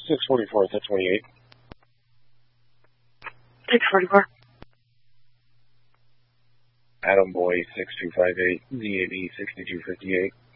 644 at 28. 644. Adam Boy 6258, ZAB 6258.